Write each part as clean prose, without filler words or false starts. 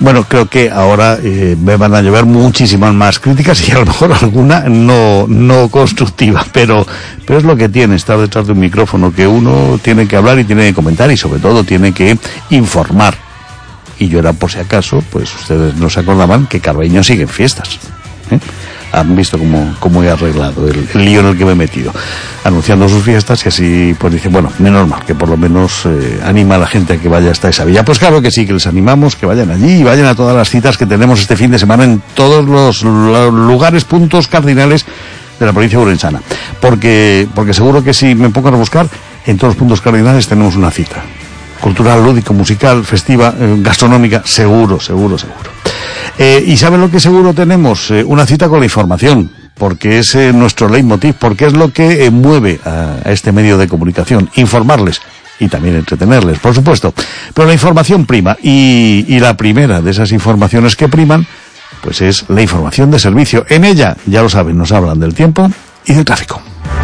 Bueno, creo que ahora me van a llover muchísimas más críticas y a lo mejor alguna no constructiva, pero es lo que tiene estar detrás de un micrófono, que uno tiene que hablar y tiene que comentar y sobre todo tiene que informar. Y yo era, por si acaso, pues ustedes no se acordaban que Carbeño sigue en fiestas. Han visto cómo he arreglado el lío en el que me he metido, anunciando sus fiestas, y así pues dice, bueno, menos mal, que por lo menos anima a la gente a que vaya hasta esa villa. Pues claro que sí, que les animamos, que vayan allí y vayan a todas las citas que tenemos este fin de semana en todos los lugares, puntos cardinales de la provincia urensana, porque seguro que si me pongo a buscar, en todos los puntos cardinales tenemos una cita cultural, lúdico, musical, festiva, gastronómica, seguro. Y ¿saben lo que seguro tenemos? Una cita con la información, porque es nuestro leitmotiv, porque es lo que mueve a este medio de comunicación, informarles y también entretenerles, por supuesto. Pero la información prima, y la primera de esas informaciones que priman, pues es la información de servicio. En ella, ya lo saben, nos hablan del tiempo y del tráfico.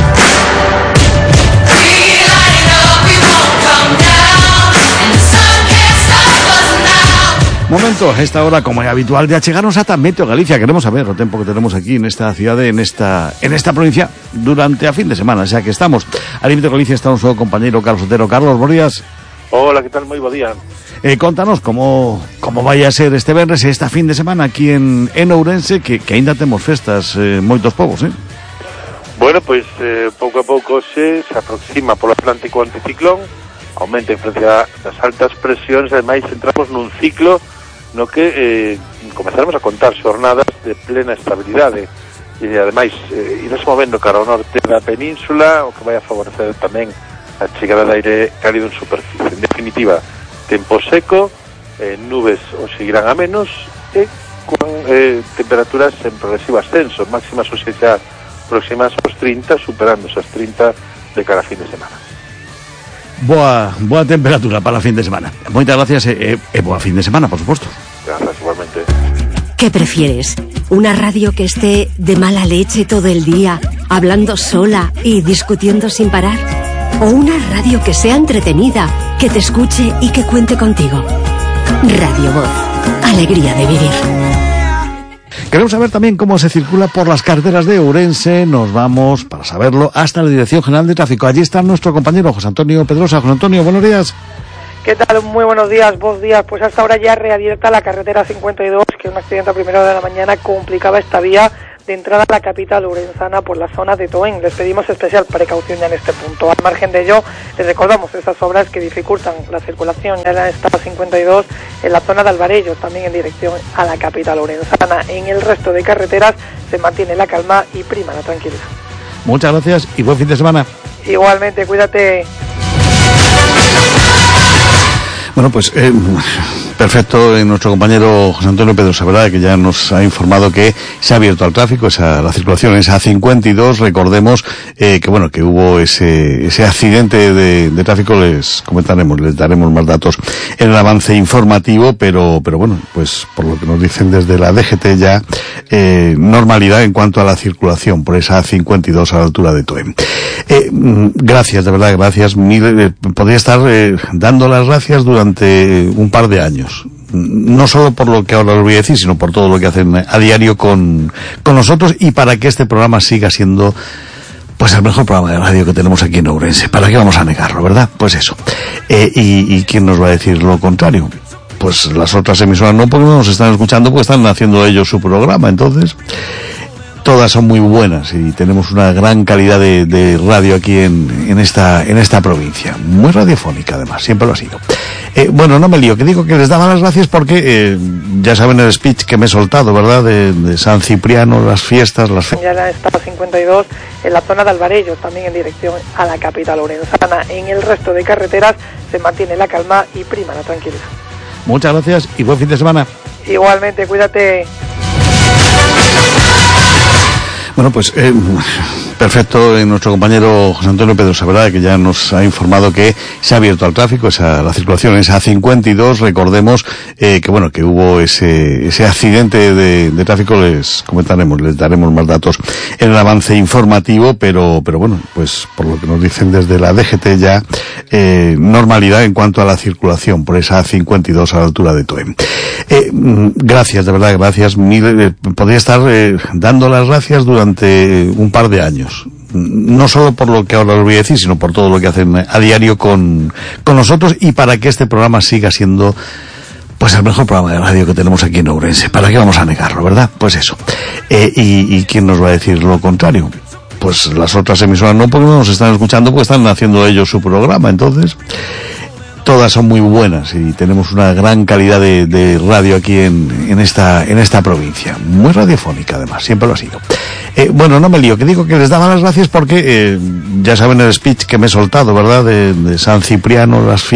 Momento, a esta hora, como es habitual, de achegarnos a Meteo Galicia. Queremos saber el tiempo que tenemos aquí en esta ciudad, en esta provincia, durante a fin de semana, o sea que estamos. Al Meteo Galicia está nuestro compañero Carlos Otero. Carlos, buenos días. Hola, ¿qué tal? Muy buen día. Contanos cómo vaya a ser este venres, esta fin de semana aquí en Ourense, que ainda temos festas moitos povos, Bueno, pues pouco a pouco se aproxima polo Atlántico anticiclón, aumenta a influencia das altas presións, ademais entramos nun ciclo no que comezaremos a contar xornadas de plena estabilidade e ademais irás movendo cara ao norte da península, o que vai a favorecer tamén a chegada de aire cálido en superficie. En definitiva, tempo seco, nubes o seguirán a menos e con temperaturas en progresivo ascenso, máximas xa próximas aos 30, superando esas 30 de cara a fin de semana. Boa temperatura para fin de semana. Moitas gracias e boa fin de semana, por supuesto. Gracias, igualmente. ¿Qué prefieres? ¿Una radio que esté de mala leche todo el día, hablando sola y discutiendo sin parar? ¿O una radio que sea entretenida, que te escuche y que cuente contigo? Radio Voz. Alegría de vivir. Queremos saber también cómo se circula por las carreteras de Ourense. Nos vamos, para saberlo, hasta la Dirección General de Tráfico. Allí está nuestro compañero José Antonio Pedrosa. José Antonio, buenos días. ¿Qué tal? Muy buenos días, buenos días. Pues hasta ahora ya reabierta la carretera 52, que un accidente a primera hora de la mañana complicaba esta vía de entrada a la capital urensana por la zona de Toén. Les pedimos especial precaución ya en este punto. Al margen de ello, les recordamos esas obras que dificultan la circulación ya en la etapa 52 en la zona de Alvarellos, también en dirección a la capital urensana. En el resto de carreteras se mantiene la calma y prima la tranquilidad. Muchas gracias y buen fin de semana. Igualmente, cuídate. Bueno, pues perfecto, nuestro compañero José Antonio Pedrosa, ¿verdad?, que ya nos ha informado que se ha abierto al tráfico, la circulación es A52. Recordemos que hubo ese accidente de tráfico. Les daremos más datos en el avance informativo, pero bueno, pues por lo que nos dicen desde la DGT ya normalidad en cuanto a la circulación por esa A52 a la altura de Toén. Gracias, de verdad, gracias. Podría estar dando las gracias durante un par de años, no solo por lo que ahora les voy a decir, sino por todo lo que hacen a diario con nosotros, y para que este programa siga siendo pues el mejor programa de radio que tenemos aquí en Ourense. ¿Para qué vamos a negarlo, verdad? Pues eso. ¿Y quién nos va a decir lo contrario? Pues las otras emisoras no, porque no nos están escuchando, porque están haciendo ellos su programa. Entonces, todas son muy buenas y tenemos una gran calidad de radio aquí en esta provincia. Muy radiofónica, además, siempre lo ha sido. Bueno, no me lío, que digo que les daba las gracias porque ya saben el speech que me he soltado, ¿verdad?, de San Cipriano, las fiestas, Ya la etapa 52 en la zona de Alvarellos, también en dirección a la capital urensana. En el resto de carreteras se mantiene la calma y prima la tranquilidad. Muchas gracias y buen fin de semana. Igualmente, cuídate. Bueno, pues Perfecto, nuestro compañero José Antonio Pedro Saberá, que ya nos ha informado que se ha abierto al tráfico, la circulación es A52, recordemos que hubo ese accidente de tráfico, les daremos más datos en el avance informativo, pero bueno, pues por lo que nos dicen desde la DGT ya, normalidad en cuanto a la circulación por esa A52 a la altura de Toen. Gracias, de verdad, gracias. Podría estar dando las gracias durante un par de años. No solo por lo que ahora os voy a decir, sino por todo lo que hacen a diario con nosotros y para que este programa siga siendo pues el mejor programa de radio que tenemos aquí en Ourense. ¿Para qué vamos a negarlo, verdad? Pues eso. ¿Y quién nos va a decir lo contrario? Pues las otras emisoras no, porque no nos están escuchando, porque están haciendo ellos su programa. Entonces, todas son muy buenas y tenemos una gran calidad de radio aquí en esta provincia. Muy radiofónica, además, siempre lo ha sido. Bueno, no me lío, que digo que les daba las gracias porque ya saben el speech que me he soltado, ¿verdad? De San Cipriano, las